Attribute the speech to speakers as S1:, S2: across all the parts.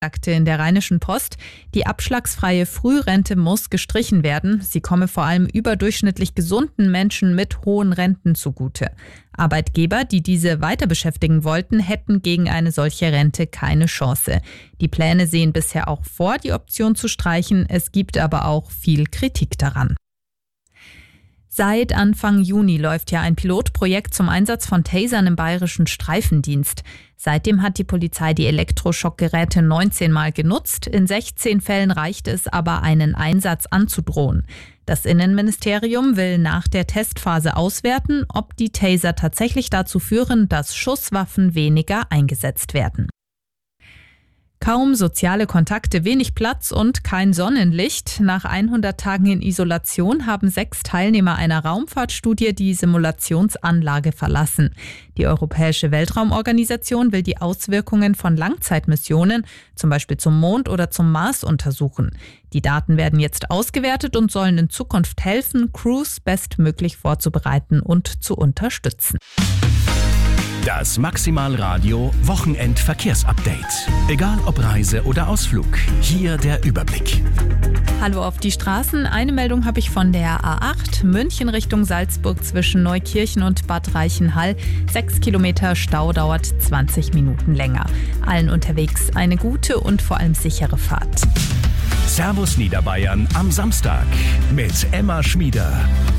S1: sagte in der Rheinischen Post, die abschlagsfreie Frührente muss gestrichen werden. Sie komme vor allem überdurchschnittlich gesunden Menschen mit hohen Renten zugute. Arbeitgeber, die diese weiter beschäftigen wollten, hätten gegen eine solche Rente keine Chance. Die Pläne sehen bisher auch vor, die Option zu streichen. Es gibt aber auch viel Kritik daran. Seit Anfang Juni läuft ja ein Pilotprojekt zum Einsatz von Tasern im bayerischen Streifendienst. Seitdem hat die Polizei die Elektroschockgeräte 19 Mal genutzt. In 16 Fällen reicht es aber, einen Einsatz anzudrohen. Das Innenministerium will nach der Testphase auswerten, ob die Taser tatsächlich dazu führen, dass Schusswaffen weniger eingesetzt werden. Kaum soziale Kontakte, wenig Platz und kein Sonnenlicht. Nach 100 Tagen in Isolation haben 6 Teilnehmer einer Raumfahrtstudie die Simulationsanlage verlassen. Die Europäische Weltraumorganisation will die Auswirkungen von Langzeitmissionen, zum Beispiel zum Mond oder zum Mars, untersuchen. Die Daten werden jetzt ausgewertet und sollen in Zukunft helfen, Crews bestmöglich vorzubereiten und zu unterstützen.
S2: Das Maximalradio Wochenendverkehrsupdate. Egal ob Reise oder Ausflug, hier der Überblick.
S1: Hallo auf die Straßen. Eine Meldung habe ich von der A8 München Richtung Salzburg zwischen Neukirchen und Bad Reichenhall. 6 Kilometer Stau, dauert 20 Minuten länger. Allen unterwegs eine gute und vor allem sichere Fahrt.
S2: Servus Niederbayern am Samstag mit Emma Schmieder.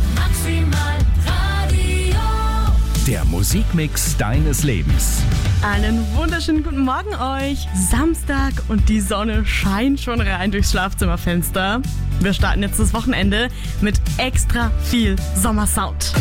S2: Der Musikmix deines Lebens.
S3: Einen wunderschönen guten Morgen euch. Samstag und die Sonne scheint schon rein durchs Schlafzimmerfenster. Wir starten jetzt das Wochenende mit extra viel Sommersound.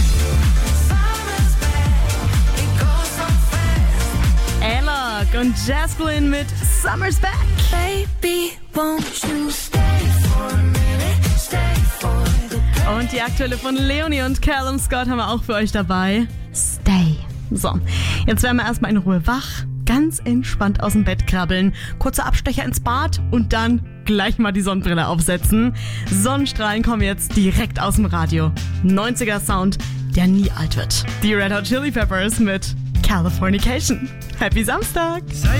S3: Alok und Jasplin mit Summer's Back.
S4: Baby, won't you stay for a minute, stay for the...
S3: Und die aktuelle von Leonie und Callum Scott haben wir auch für euch dabei. Stay. So, jetzt werden wir erstmal in Ruhe wach, ganz entspannt aus dem Bett krabbeln, kurzer Abstecher ins Bad und dann gleich mal die Sonnenbrille aufsetzen. Sonnenstrahlen kommen jetzt direkt aus dem Radio. 90er Sound, der nie alt wird. Die Red Hot Chili Peppers mit Californication. Happy Samstag!